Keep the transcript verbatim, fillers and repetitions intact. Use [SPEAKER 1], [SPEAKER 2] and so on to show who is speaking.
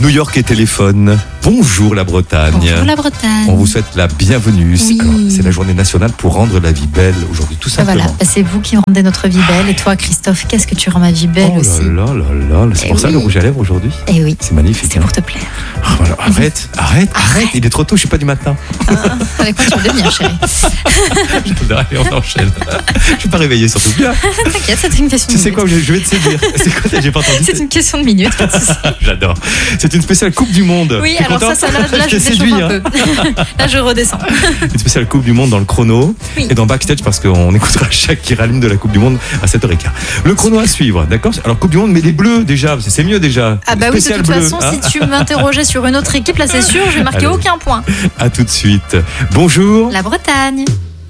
[SPEAKER 1] New York et téléphone. Bonjour la Bretagne.
[SPEAKER 2] Bonjour la Bretagne.
[SPEAKER 1] On vous souhaite la bienvenue.
[SPEAKER 2] Oui.
[SPEAKER 1] Alors, c'est la journée nationale pour rendre la vie belle aujourd'hui, tout
[SPEAKER 2] Ben
[SPEAKER 1] simplement.
[SPEAKER 2] voilà, c'est vous qui rendez notre vie belle. Et toi, Christophe, qu'est-ce que tu rends ma vie belle
[SPEAKER 1] Oh
[SPEAKER 2] aussi?
[SPEAKER 1] là là là là, c'est
[SPEAKER 2] Eh
[SPEAKER 1] pour ça
[SPEAKER 2] oui.
[SPEAKER 1] le rouge à lèvres aujourd'hui.
[SPEAKER 2] Eh oui,
[SPEAKER 1] C'est magnifique.
[SPEAKER 2] c'est
[SPEAKER 1] hein.
[SPEAKER 2] pour te plaire.
[SPEAKER 1] Ah, voilà. Arrête, arrête, arrête, il est trop tôt, je suis pas du matin.
[SPEAKER 2] Ah, avec moi, tu veux devenir, chérie.
[SPEAKER 1] Allez, on enchaîne. Je suis pas réveillé, surtout bien.
[SPEAKER 2] T'inquiète, c'est une question
[SPEAKER 1] Tu
[SPEAKER 2] de
[SPEAKER 1] sais
[SPEAKER 2] minutes.
[SPEAKER 1] quoi, je je vais te séduire. C'est quoi, j'ai pas entendu.
[SPEAKER 2] C'est une question de minutes, pas de souci.
[SPEAKER 1] J'adore. C'est une spéciale Coupe du Monde.
[SPEAKER 2] Oui,
[SPEAKER 1] T'es
[SPEAKER 2] alors
[SPEAKER 1] content
[SPEAKER 2] ça, ça, là, là
[SPEAKER 1] Je
[SPEAKER 2] je
[SPEAKER 1] t'ai
[SPEAKER 2] déchauffe
[SPEAKER 1] séduit,
[SPEAKER 2] un
[SPEAKER 1] hein.
[SPEAKER 2] peu. Là, je redescends.
[SPEAKER 1] Une spéciale Coupe du Monde dans le chrono
[SPEAKER 2] Oui.
[SPEAKER 1] et dans Backstage parce qu'on écoutera chaque qui rallume de la Coupe du Monde à sept heures quinze. Le chrono à suivre, d'accord? Alors Coupe du Monde, mais les bleus déjà, c'est mieux déjà.
[SPEAKER 2] Ah bah oui, de
[SPEAKER 1] Spécial
[SPEAKER 2] toute
[SPEAKER 1] bleu,
[SPEAKER 2] façon,
[SPEAKER 1] hein.
[SPEAKER 2] si tu m'interrogeais sur une autre équipe, là, c'est sûr, je vais marquer
[SPEAKER 1] Allez.
[SPEAKER 2] aucun point.
[SPEAKER 1] À tout de suite. Bonjour.
[SPEAKER 2] La Bretagne.